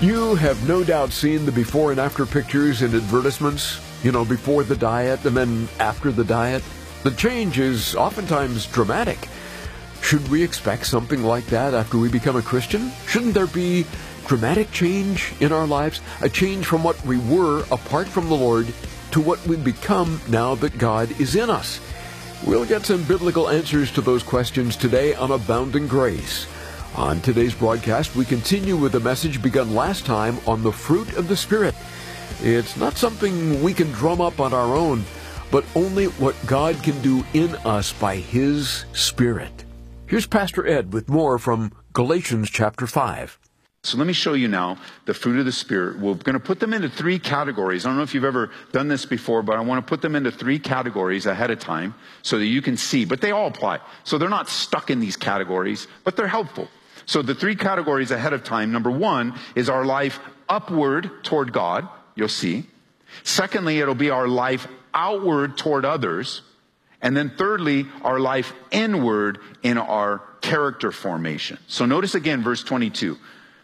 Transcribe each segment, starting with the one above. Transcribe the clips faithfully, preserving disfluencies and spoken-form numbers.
You have no doubt seen the before and after pictures in advertisements, you know, before the diet and then after the diet. The change is oftentimes dramatic. Should we expect something like that after we become a Christian? Shouldn't there be dramatic change in our lives? A change from what we were apart from the Lord to what we become now that God is in us. We'll get some biblical answers to those questions today on Abounding Grace. On today's broadcast, we continue with the message begun last time on the fruit of the Spirit. It's not something we can drum up on our own, but only what God can do in us by His Spirit. Here's Pastor Ed with more from Galatians chapter five. So let me show you now the fruit of the Spirit. We're going to put them into three categories. I don't know if you've ever done this before, but I want to put them into three categories ahead of time so that you can see. But they all apply. So they're not stuck in these categories, but they're helpful. So the three categories ahead of time, number one is our life upward toward God, you'll see. Secondly, it'll be our life outward toward others. And then thirdly, our life inward in our character formation. So notice again verse twenty-two.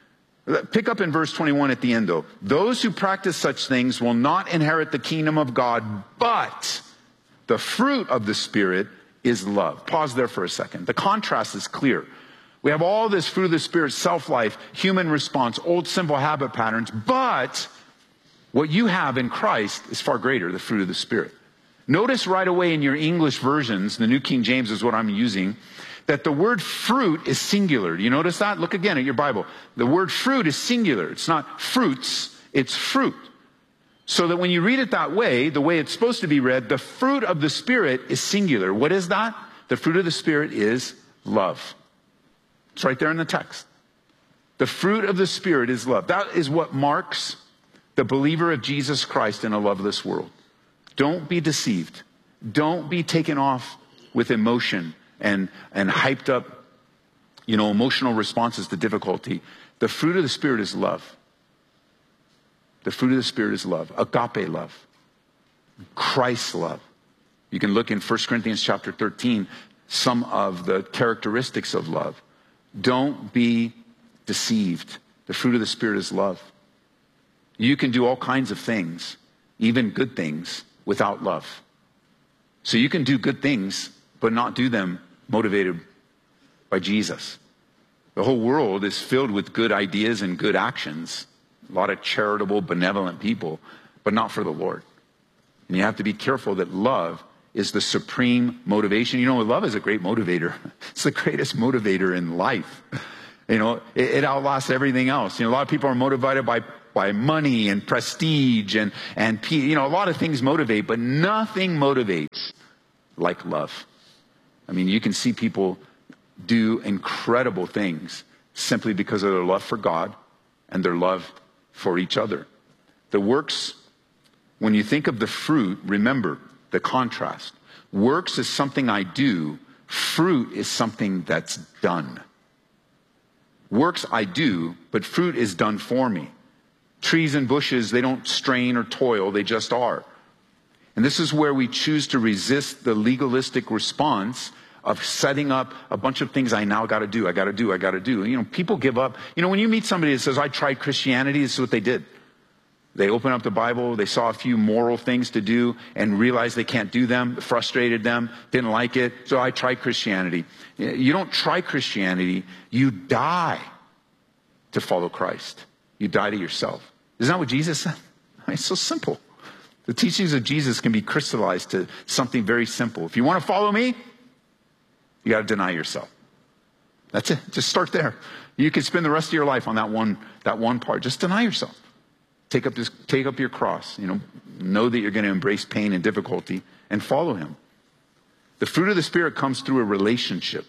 Pick up in verse twenty-one at the end though. Those who practice such things will not inherit the kingdom of God, but the fruit of the Spirit is love. Pause there for a second. The contrast is clear. We have all this fruit of the Spirit, self-life, human response, old simple habit patterns, but what you have in Christ is far greater, the fruit of the Spirit. Notice right away in your English versions, the New King James is what I'm using, that the word fruit is singular. Do you notice that? Look again at your Bible. The word fruit is singular. It's not fruits, it's fruit. So that when you read it that way, the way it's supposed to be read, the fruit of the Spirit is singular. What is that? The fruit of the Spirit is love. It's right there in the text. The fruit of the Spirit is love. That is what marks the believer of Jesus Christ in a loveless world. Don't be deceived. Don't be taken off with emotion and, and hyped up, you know, emotional responses to difficulty. The fruit of the Spirit is love. The fruit of the Spirit is love. Agape love. Christ love. You can look in First Corinthians chapter thirteen, some of the characteristics of love. Don't be deceived. The fruit of the Spirit is love. You can do all kinds of things, even good things, without love. So you can do good things, but not do them motivated by Jesus. The whole world is filled with good ideas and good actions. A lot of charitable, benevolent people, but not for the Lord. And you have to be careful that love is the supreme motivation. You know, love is a great motivator. It's the greatest motivator in life. You know, it, it outlasts everything else. You know, a lot of people are motivated by, by money and prestige and, and, you know, a lot of things motivate, but nothing motivates like love. I mean, you can see people do incredible things simply because of their love for God and their love for each other. The works, when you think of the fruit, remember the contrast. Works is something I do. Fruit is something that's done. Works I do, but fruit is done for me. Trees and bushes, they don't strain or toil, they just are. And this is where we choose to resist the legalistic response of setting up a bunch of things I now got to do, I got to do, I got to do. You know, people give up. You know, when you meet somebody that says, I tried Christianity, this is what they did. They opened up the Bible, they saw a few moral things to do and realized they can't do them, it frustrated them, didn't like it, so I tried Christianity. You don't try Christianity, you die to follow Christ. You die to yourself. Isn't that what Jesus said? It's so simple. The teachings of Jesus can be crystallized to something very simple. If you want to follow me, you got to deny yourself. That's it. Just start there. You can spend the rest of your life on that one, that one part. Just deny yourself. Take up this, take up your cross, you know, know that you're going to embrace pain and difficulty and follow Him. The fruit of the Spirit comes through a relationship.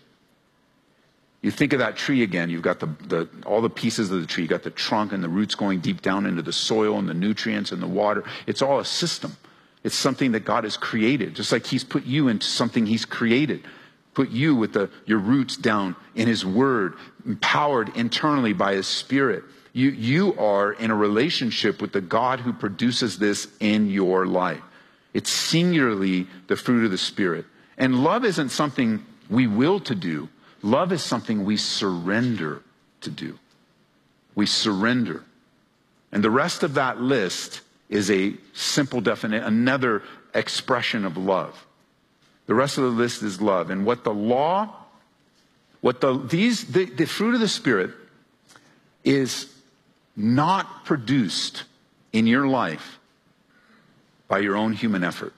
You think of that tree again. You've got the, the, all the pieces of the tree. You've got the trunk and the roots going deep down into the soil and the nutrients and the water. It's all a system. It's something that God has created, just like He's put you into something He's created. Put you with the, your roots down in His Word, empowered internally by His Spirit. You, you are in a relationship with the God who produces this in your life. It's singularly the fruit of the Spirit. And love isn't something we will to do. Love is something we surrender to do. We surrender. And the rest of that list is a simple definition, another expression of love. The rest of the list is love. And what the law, what the, these, the, the fruit of the Spirit is not produced in your life by your own human effort.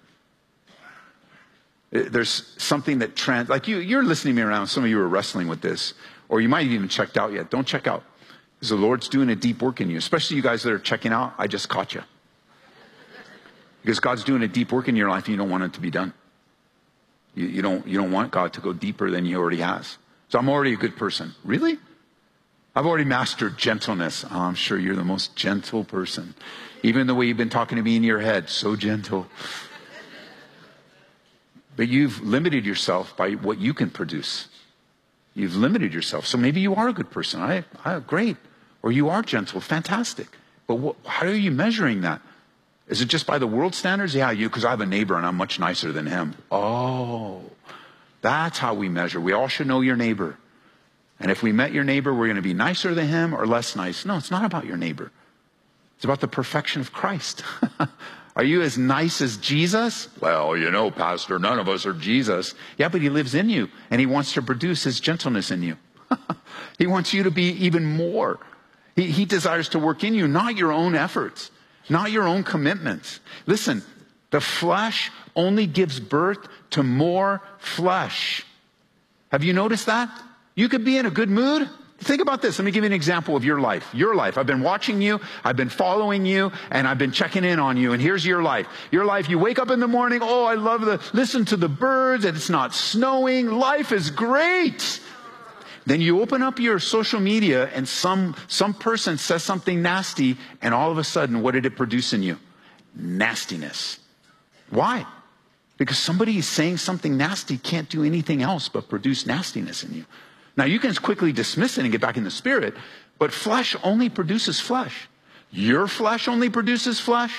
There's something that trans, like you, you're listening to me around. Some of you are wrestling with this, or you might have even checked out yet. Don't check out, because the Lord's doing a deep work in you. Especially you guys that are checking out. I just caught you, because God's doing a deep work in your life, and you don't want it to be done. You, you don't, you don't want God to go deeper than He already has. So I'm already a good person. Really? I've already mastered gentleness. Oh, I'm sure you're the most gentle person. Even the way you've been talking to me in your head, so gentle. But you've limited yourself by what you can produce. You've limited yourself. So maybe you are a good person. I, I great. Or you are gentle. Fantastic. But what, how are you measuring that? Is it just by the world standards? Yeah, you, because I have a neighbor and I'm much nicer than him. Oh, that's how we measure. We all should know your neighbor. And if we met your neighbor, we're going to be nicer than him or less nice. No, it's not about your neighbor. It's about the perfection of Christ. Are you as nice as Jesus? Well, you know, Pastor, none of us are Jesus. Yeah, but He lives in you, and He wants to produce His gentleness in you. He wants you to be even more. He, he desires to work in you, not your own efforts, not your own commitments. Listen, the flesh only gives birth to more flesh. Have you noticed that? You could be in a good mood. Think about this. Let me give you an example of your life. Your life. I've been watching you. I've been following you. And I've been checking in on you. And here's your life. Your life, you wake up in the morning. Oh, I love the, listen to the birds. And it's not snowing. Life is great. Then you open up your social media and some, some person says something nasty. And all of a sudden, what did it produce in you? Nastiness. Why? Because somebody is saying something nasty can't do anything else but produce nastiness in you. Now, you can quickly dismiss it and get back in the Spirit, but flesh only produces flesh. Your flesh only produces flesh.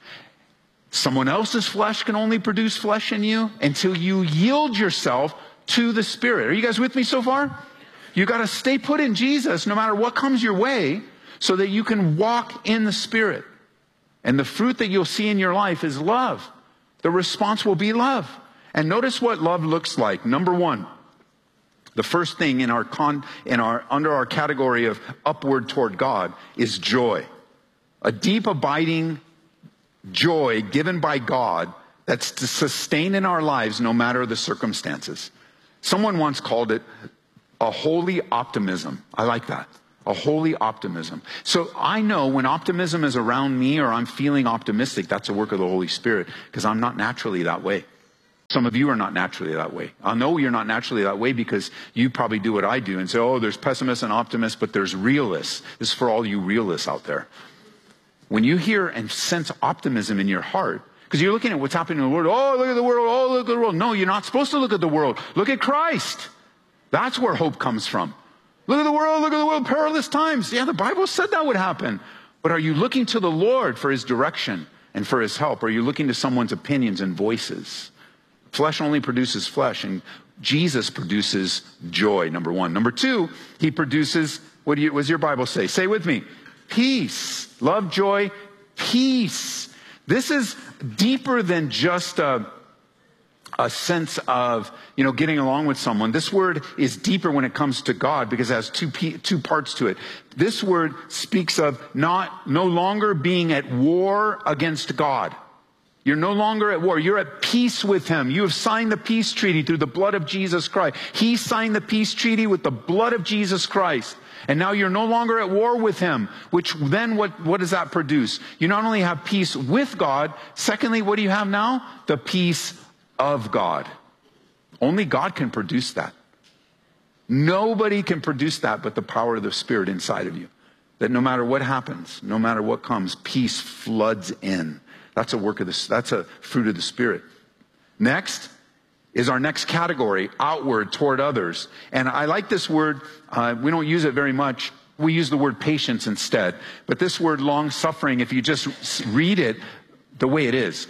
Someone else's flesh can only produce flesh in you until you yield yourself to the Spirit. Are you guys with me so far? You got to stay put in Jesus no matter what comes your way so that you can walk in the Spirit. And the fruit that you'll see in your life is love. The response will be love. And notice what love looks like. Number one. The first thing in our con, in our, under our category of upward toward God is joy. A deep abiding joy given by God that's to sustain in our lives no matter the circumstances. Someone once called it a holy optimism. I like that. A holy optimism. So I know when optimism is around me or I'm feeling optimistic, that's a work of the Holy Spirit, because I'm not naturally that way. Some of you are not naturally that way. I know you're not naturally that way because you probably do what I do and say, oh, there's pessimists and optimists, but there's realists. This is for all you realists out there. When you hear and sense optimism in your heart, because you're looking at what's happening in the world. Oh, look at the world. Oh, look at the world. No, you're not supposed to look at the world. Look at Christ. That's where hope comes from. Look at the world. Look at the world. Perilous times. Yeah, the Bible said that would happen. But are you looking to the Lord for His direction and for His help? Or are you looking to someone's opinions and voices? Flesh only produces flesh, and Jesus produces joy, number one. Number two, He produces, what, do you, what does your Bible say? Say with me, peace. Love, joy, peace. This is deeper than just a, a sense of, you know, getting along with someone. This word is deeper when it comes to God because it has two, two parts to it. This word speaks of not, no longer being at war against God. You're no longer at war. You're at peace with Him. You have signed the peace treaty through the blood of Jesus Christ. He signed the peace treaty with the blood of Jesus Christ. And now you're no longer at war with Him, which then what, what does that produce? You not only have peace with God, secondly, what do you have now? The peace of God. Only God can produce that. Nobody can produce that but the power of the Spirit inside of you. That no matter what happens, no matter what comes, peace floods in. That's a work of this. That's a fruit of the Spirit. Next is our next category, outward toward others. And I like this word. Uh, we don't use it very much. We use the word patience instead. But this word long suffering, if you just read it the way it is,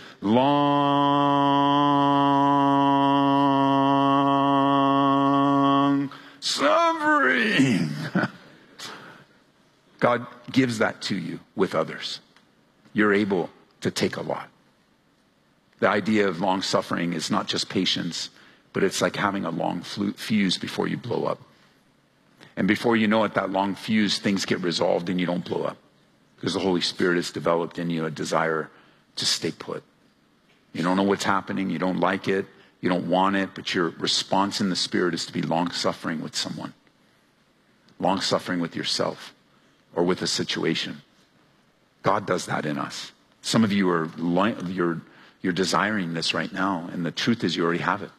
long suffering. God gives that to you with others. You're able to take a lot. The idea of long suffering is not just patience, but it's like having a long fuse before you blow up. And before you know it, that long fuse, things get resolved and you don't blow up. Because the Holy Spirit has developed in you a desire to stay put. You don't know what's happening. You don't like it. You don't want it. But your response in the Spirit is to be long-suffering with someone. Long-suffering with yourself or with a situation. God does that in us. Some of you are you're, you're desiring this right now. And the truth is you already have it.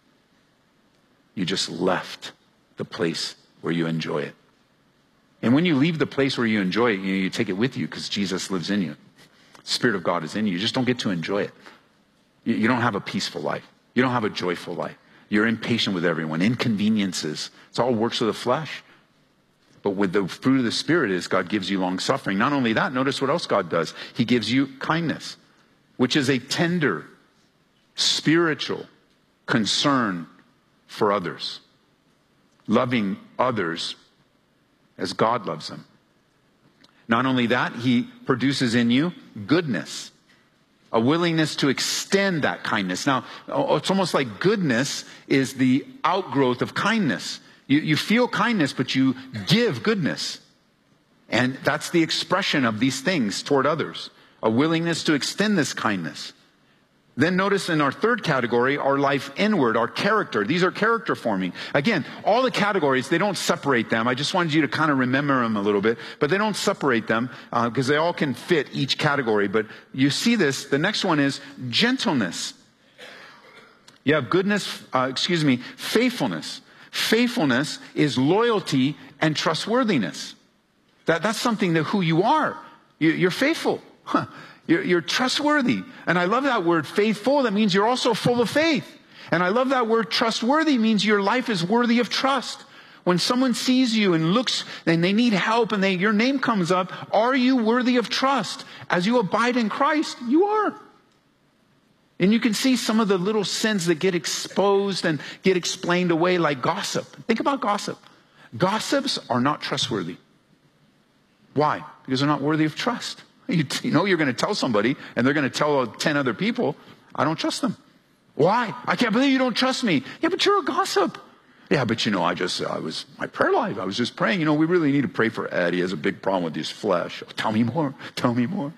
You just left the place where you enjoy it. And when you leave the place where you enjoy it, you, you take it with you because Jesus lives in you. The Spirit of God is in you. You just don't get to enjoy it. You, you don't have a peaceful life. You don't have a joyful life. You're impatient with everyone. Inconveniences. It's all works of the flesh. But with the fruit of the Spirit is God gives you long suffering. Not only that, notice what else God does. He gives you kindness, which is a tender, spiritual concern for others. Loving others as God loves them. Not only that, he produces in you goodness. A willingness to extend that kindness. Now, it's almost like goodness is the outgrowth of kindness. You, you feel kindness, but you give goodness. And that's the expression of these things toward others. A willingness to extend this kindness. Then notice in our third category, our life inward, our character. These are character forming. Again, all the categories, they don't separate them. I just wanted you to kind of remember them a little bit. But they don't separate them uh, because they all can fit each category. But you see this. The next one is gentleness. You have goodness, uh, excuse me, faithfulness. Faithfulness is loyalty and trustworthiness. That, that's something that who you are. You, you're faithful. Huh. You're, you're trustworthy. And I love that word faithful. That means you're also full of faith. And I love that word trustworthy. Means your life is worthy of trust. When someone sees you and looks and they need help and they, your name comes up, are you worthy of trust? As you abide in Christ, you are. And you can see some of the little sins that get exposed and get explained away, like gossip. Think about gossip. Gossips are not trustworthy. Why? Because they're not worthy of trust. You, you know you're going to tell somebody and they're going to tell ten other people, I don't trust them. Why? I can't believe you don't trust me. Yeah, but you're a gossip. Yeah, but you know, I just, I was, my prayer life, I was just praying. You know, we really need to pray for Ed. He has a big problem with his flesh. Oh, tell me more. Tell me more.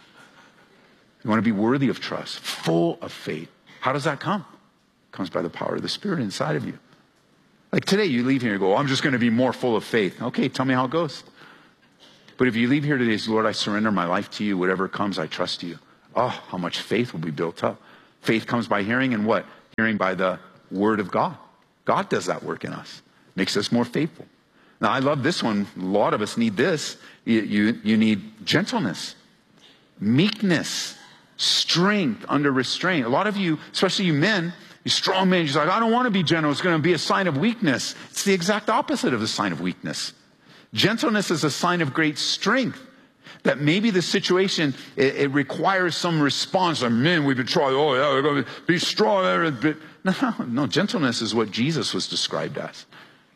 You want to be worthy of trust, full of faith. How does that come? It comes by the power of the Spirit inside of you. Like today, you leave here and go, oh, I'm just going to be more full of faith. Okay, tell me how it goes. But if you leave here today, say, Lord, I surrender my life to you. Whatever comes, I trust you. Oh, how much faith will be built up. Faith comes by hearing, and what? Hearing by the word of God. God does that work in us. Makes us more faithful. Now, I love this one. A lot of us need this. You, you, you need gentleness, meekness, strength under restraint. A lot of you, especially you men, you strong men, you're like, I don't want to be gentle. It's going to be a sign of weakness. It's the exact opposite of the sign of weakness. Gentleness is a sign of great strength. That maybe the situation, it, it requires some response. Like, men, we've been trying, oh yeah, we're going to be strong. But no, no, no, gentleness is what Jesus was described as.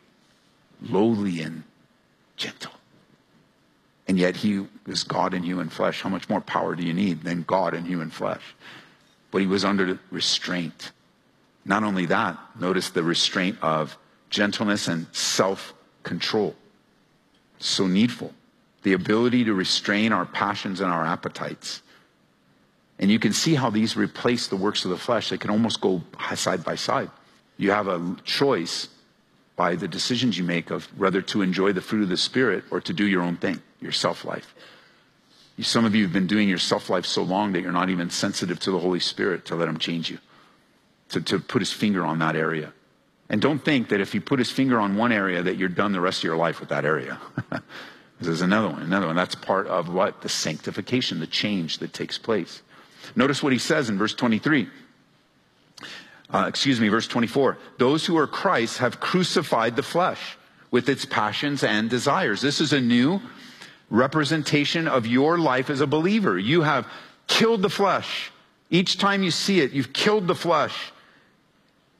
Lowly and gentle. And yet he is God in human flesh. How much more power do you need than God in human flesh? But he was under restraint. Not only that, notice the restraint of gentleness and self-control. So needful. The ability to restrain our passions and our appetites. And you can see how these replace the works of the flesh. They can almost go side by side. You have a choice by the decisions you make of whether to enjoy the fruit of the Spirit or to do your own thing, your self-life. Some of you have been doing your self-life so long that you're not even sensitive to the Holy Spirit to let him change you, to, to put his finger on that area. And don't think that if he put his finger on one area that you're done the rest of your life with that area. There's another one, another one. That's part of what? The sanctification, the change that takes place. Notice what he says in verse twenty-three. Uh, excuse me, verse twenty-four. Those who are Christ have crucified the flesh with its passions and desires. This is a new representation of your life as a believer. You have killed the flesh. Each time you see it, you've killed the flesh.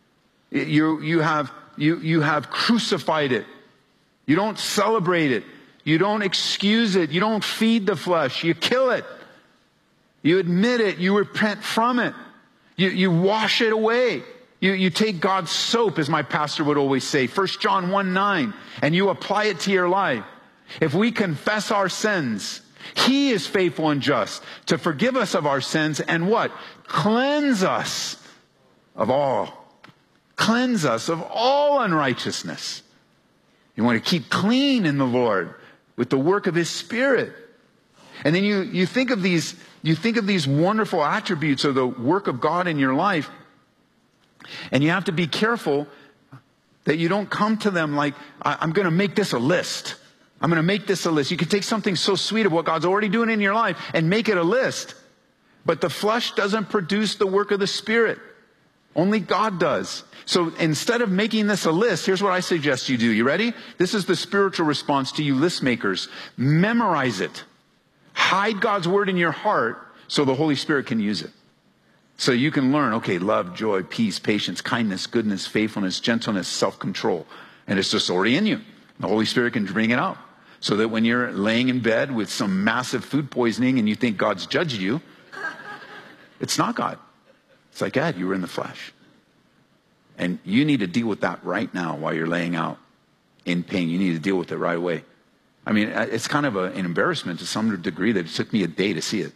You, you, have, you, you have crucified it. You don't celebrate it. You don't excuse it. You don't feed the flesh. You kill it. You admit it. You repent from it. You, you wash it away. You, you take God's soap, as my pastor would always say, First John one nine, and you apply it to your life. If we confess our sins, He is faithful and just to forgive us of our sins and what? Cleanse us of all. Cleanse us of all unrighteousness. You want to keep clean in the Lord with the work of His Spirit. And then you, you think of these, you think of these wonderful attributes of the work of God in your life. And you have to be careful that you don't come to them like, I'm going to make this a list. I'm going to make this a list. You can take something so sweet of what God's already doing in your life and make it a list. But the flesh doesn't produce the work of the Spirit. Only God does. So instead of making this a list, here's what I suggest you do. You ready? This is the spiritual response to you list makers. Memorize it. Hide God's word in your heart so the Holy Spirit can use it. So you can learn, okay, love, joy, peace, patience, kindness, goodness, faithfulness, gentleness, self-control. And it's just already in you. The Holy Spirit can bring it out. So that when you're laying in bed with some massive food poisoning and you think God's judged you, it's not God. It's like, God, you were in the flesh. And you need to deal with that right now while you're laying out in pain. You need to deal with it right away. I mean, it's kind of a, an embarrassment to some degree that it took me a day to see it.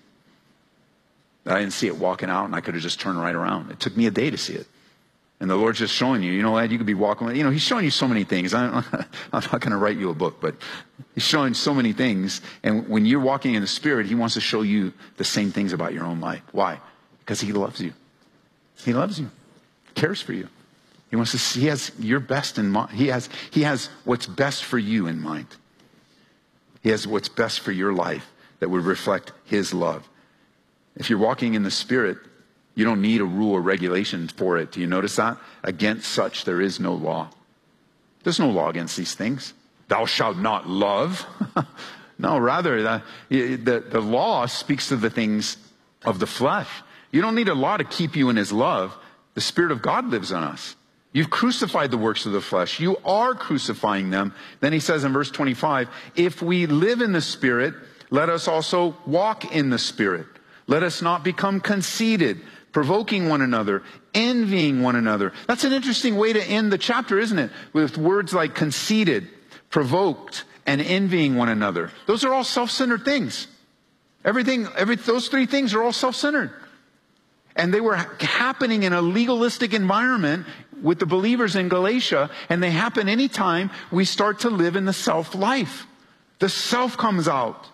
I didn't see it walking out and I could have just turned right around. It took me a day to see it. And the Lord's just showing you, you know what, you could be walking, you know, He's showing you so many things. I'm, I'm not going to write you a book, but He's showing so many things. And when you're walking in the Spirit, He wants to show you the same things about your own life. Why? Because He loves you. He loves you. Cares for you. He wants to see, He has your best in mind. He has, He has what's best for you in mind. He has what's best for your life that would reflect His love. If you're walking in the Spirit, you don't need a rule or regulation for it. Do you notice that? Against such there is no law. There's no law against these things. Thou shalt not love. No, rather, the, the, the law speaks to the things of the flesh. You don't need a law to keep you in His love. The Spirit of God lives in us. You've crucified the works of the flesh. You are crucifying them. Then He says in verse twenty-five, if we live in the Spirit, let us also walk in the Spirit. Let us not become conceited, provoking one another, envying one another. That's an interesting way to end the chapter, isn't it? With words like conceited, provoked, and envying one another. Those are all self-centered things. Everything, every, those three things are all self-centered. And they were happening in a legalistic environment with the believers in Galatia, and they happen anytime we start to live in the self-life. The self comes out.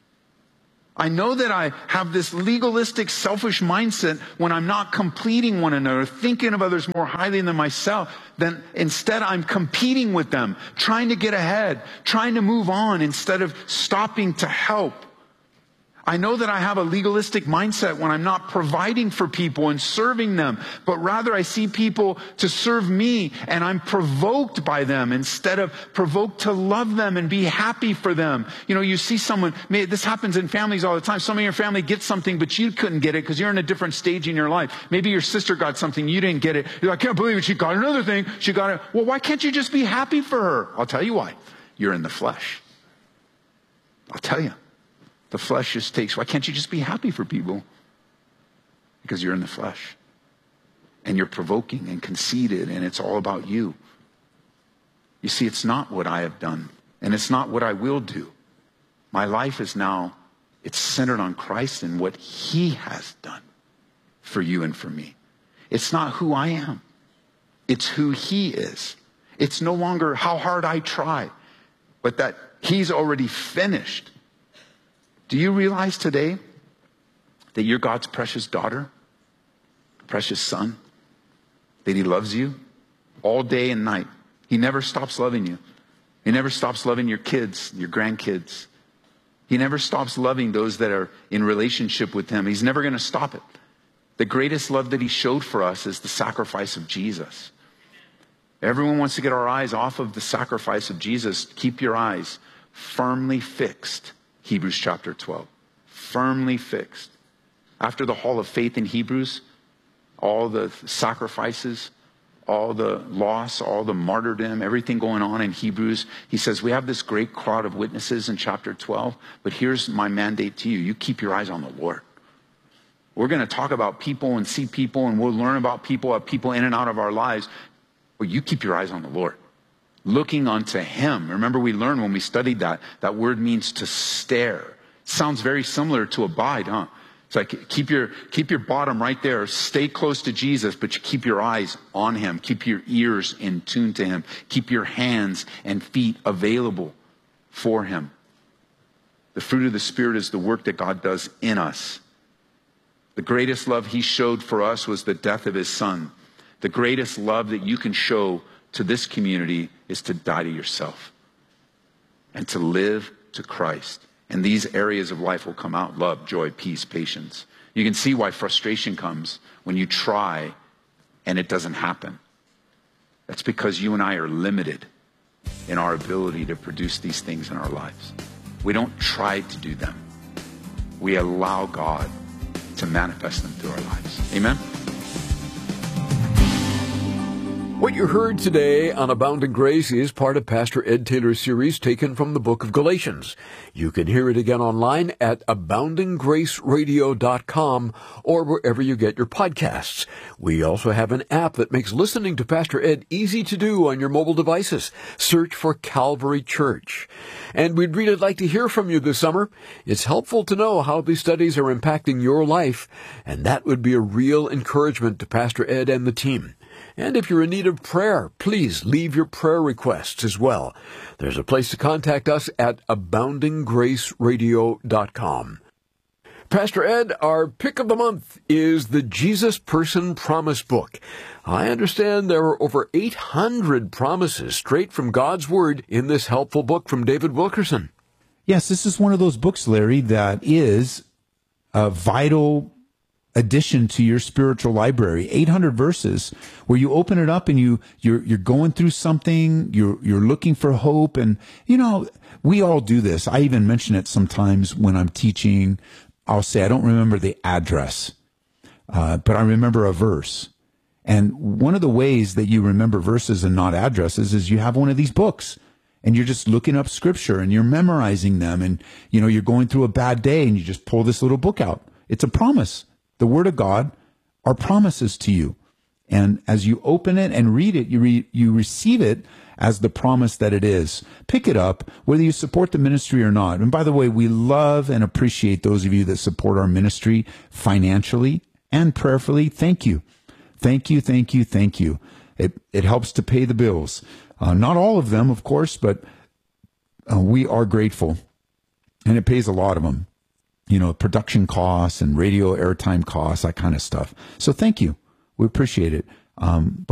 I know that I have this legalistic, selfish mindset when I'm not completing one another, thinking of others more highly than myself. Then instead I'm competing with them, trying to get ahead, trying to move on instead of stopping to help. I know that I have a legalistic mindset when I'm not providing for people and serving them, but rather I see people to serve me and I'm provoked by them instead of provoked to love them and be happy for them. You know, you see someone, this happens in families all the time. Some of your family gets something, but you couldn't get it because you're in a different stage in your life. Maybe your sister got something, you didn't get it. You're like, I can't believe it. She got another thing. She got it. Well, why can't you just be happy for her? I'll tell you why. You're in the flesh. I'll tell you. The flesh just takes, why can't you just be happy for people? Because you're in the flesh. And you're provoking and conceited, and it's all about you. You see, it's not what I have done, and it's not what I will do. My life is now, it's centered on Christ and what He has done for you and for me. It's not who I am. It's who He is. It's no longer how hard I try, but that He's already finished. Do you realize today that you're God's precious daughter, precious son, that He loves you all day and night? He never stops loving you. He never stops loving your kids, your grandkids. He never stops loving those that are in relationship with Him. He's never going to stop it. The greatest love that He showed for us is the sacrifice of Jesus. Everyone wants to get our eyes off of the sacrifice of Jesus. Keep your eyes firmly fixed. Hebrews chapter twelve. Firmly fixed. After the hall of faith in Hebrews, all the sacrifices, all the loss, all the martyrdom, everything going on in Hebrews. He says, we have this great crowd of witnesses in chapter twelve, but here's my mandate to you. You keep your eyes on the Lord. We're going to talk about people and see people, and we'll learn about people, have people in and out of our lives, but you keep your eyes on the Lord. Looking unto him. Remember, we learned when we studied that, that word means to stare. Sounds very similar to abide, huh? It's like keep your keep your bottom right there. Stay close to Jesus, but you keep your eyes on him. Keep your ears in tune to him. Keep your hands and feet available for him. The fruit of the Spirit is the work that God does in us. The greatest love he showed for us was the death of his son. The greatest love that you can show to this community is to die to yourself and to live to Christ. And these areas of life will come out: love, joy, peace, patience. You can see why frustration comes when you try and it doesn't happen. That's because you and I are limited in our ability to produce these things in our lives. We don't try to do them. We allow God to manifest them through our lives. Amen? What you heard today on Abounding Grace is part of Pastor Ed Taylor's series taken from the book of Galatians. You can hear it again online at abounding grace radio dot com or wherever you get your podcasts. We also have an app that makes listening to Pastor Ed easy to do on your mobile devices. Search for Calvary Church. And we'd really like to hear from you this summer. It's helpful to know how these studies are impacting your life, and that would be a real encouragement to Pastor Ed and the team. And if you're in need of prayer, please leave your prayer requests as well. There's a place to contact us at abounding grace radio dot com. Pastor Ed, our pick of the month is the Jesus Person Promise Book. I understand there are over eight hundred promises straight from God's Word in this helpful book from David Wilkerson. Yes, this is one of those books, Larry, that is a vital addition to your spiritual library. eight hundred verses where you open it up and you you're you're going through something, you're you're looking for hope, and you know, we all do this. I even mention it sometimes when I'm teaching. I'll say I don't remember the address, uh, but I remember a verse. And one of the ways that you remember verses and not addresses is you have one of these books and you're just looking up scripture and you're memorizing them, and you know, you're going through a bad day and you just pull this little book out. It's a promise. The Word of God are promises to you. And as you open it and read it, you re- you receive it as the promise that it is. Pick it up, whether you support the ministry or not. And by the way, we love and appreciate those of you that support our ministry financially and prayerfully. Thank you. Thank you, thank you, thank you. It, it helps to pay the bills. Uh, not all of them, of course, but uh, we are grateful. And it pays a lot of them. You know, production costs and radio airtime costs, that kind of stuff. So thank you. We appreciate it. Um,